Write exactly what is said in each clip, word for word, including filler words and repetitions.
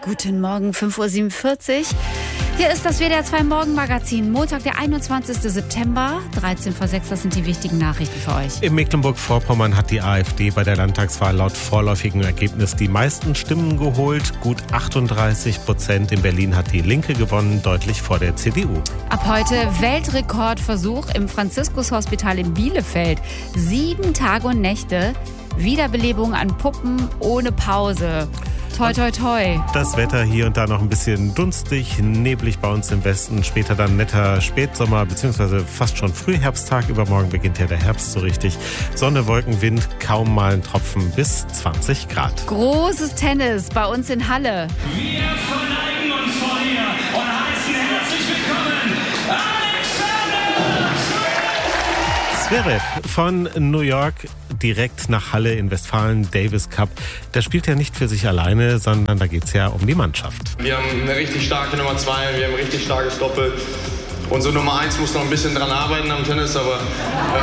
Guten Morgen, fünf Uhr siebenundvierzig. Hier ist das W D R zwei Morgenmagazin. Montag, der einundzwanzigster September, dreizehn vor sechs. Das sind die wichtigen Nachrichten für euch. In Mecklenburg-Vorpommern hat die AfD bei der Landtagswahl laut vorläufigem Ergebnis die meisten Stimmen geholt. Gut achtunddreißig Prozent. In Berlin hat die Linke gewonnen, deutlich vor der C D U. Ab heute Weltrekordversuch im Franziskushospital in Bielefeld. Sieben Tage und Nächte. Wiederbelebung an Puppen ohne Pause. Toi, toi, toi. Das Wetter hier und da noch ein bisschen dunstig, neblig bei uns im Westen. Später dann netter Spätsommer bzw. fast schon Frühherbsttag. Übermorgen beginnt ja der Herbst so richtig. Sonne, Wolken, Wind, kaum mal ein Tropfen bis zwanzig Grad. Großes Tennis bei uns in Halle. Wir verneigen uns vor dir und heißen herzlich willkommen Alexander Zverev von New York direkt nach Halle in Westfalen, Davis Cup. Der spielt ja nicht für sich alleine, sondern da geht es ja um die Mannschaft. Wir haben eine richtig starke Nummer zwei, wir haben ein richtig starkes Doppel. Unsere Nummer eins muss noch ein bisschen dran arbeiten am Tennis, aber äh,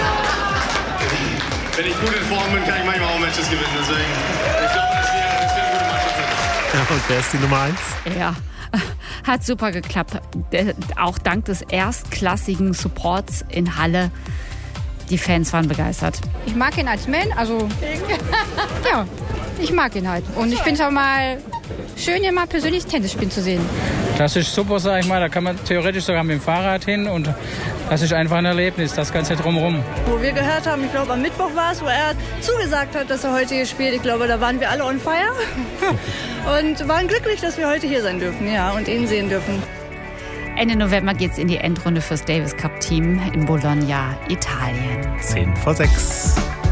wenn ich gut in Form bin, kann ich manchmal auch Matches gewinnen. Deswegen, ich glaube, dass wir, dass wir eine gute Mannschaft sind. Ja, und wer ist die Nummer eins? Ja, hat super geklappt. Auch dank des erstklassigen Supports in Halle. Die Fans waren begeistert. Ich mag ihn als Mann, also ja, ich mag ihn halt. Und ich finde es auch mal schön, hier mal persönlich Tennis spielen zu sehen. Das ist super, sag ich mal, da kann man theoretisch sogar mit dem Fahrrad hin und das ist einfach ein Erlebnis, das Ganze drumherum. Wo wir gehört haben, ich glaube am Mittwoch war es, wo er zugesagt hat, dass er heute hier spielt, ich glaube, da waren wir alle on fire und waren glücklich, dass wir heute hier sein dürfen, ja, und ihn sehen dürfen. Ende November geht's in die Endrunde fürs Davis Cup Team in Bologna, Italien. zehn vor sechs.